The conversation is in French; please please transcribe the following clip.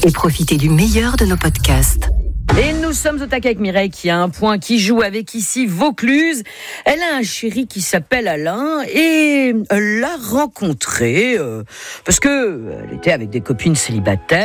et profitez du meilleur de nos podcasts. Et nous sommes au taquet avec Mireille qui a un point, qui joue avec ici Vaucluse. Elle a un chéri qui s'appelle Alain et elle l'a rencontré parce que elle était avec des copines célibataires.